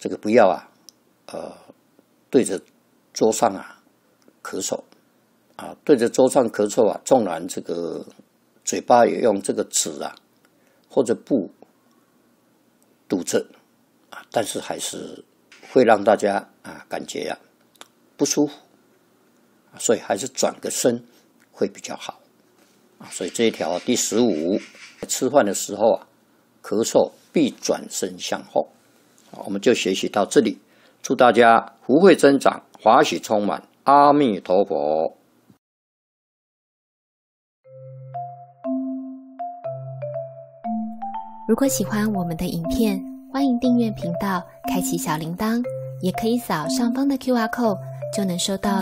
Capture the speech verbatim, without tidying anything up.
这个不要啊，呃，对着桌上啊咳嗽啊，对着桌上咳嗽啊，纵然这个嘴巴也用这个纸啊或者布堵着啊，但是还是会让大家啊感觉啊不舒服，所以还是转个身会比较好啊。所以这一条第十五，吃饭的时候啊，咳嗽必转身向后。我们就学习到这里，祝大家福慧增长，华喜充满，阿弥陀佛。 如果喜欢我们的影片，欢迎订阅频道，开启小铃铛，也可以扫上方的 Q R code，就能收到